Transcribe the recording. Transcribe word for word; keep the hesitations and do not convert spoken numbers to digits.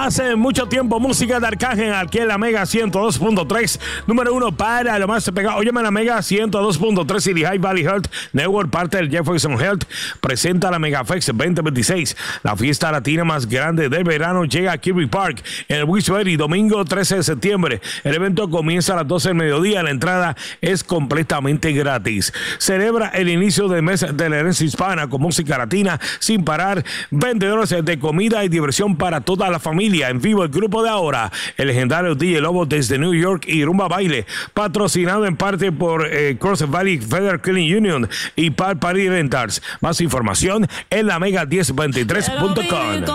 Hace mucho tiempo, música de Arcángel aquí en la Mega ciento dos punto tres. Número uno para lo más pegado. Óyeme, la Mega ciento dos punto tres y the High Valley Health Network, parte del Jefferson Health, presenta la Megafest veinte veintiséis. La fiesta latina más grande del verano llega a Kirby Park en el Wilkes-Barre, domingo trece de septiembre. El evento comienza a las doce del mediodía. La entrada es completamente gratis. Celebra el inicio del mes de la herencia hispana con música latina sin parar, vendedores de comida y diversión para toda la familia. En vivo el grupo de ahora, el legendario D J Lobo desde New York y Rumba Baile, patrocinado en parte por eh, Cross Valley Federal Credit Union y Par Party Rentals. Más información en la mega diez veintitrés punto com.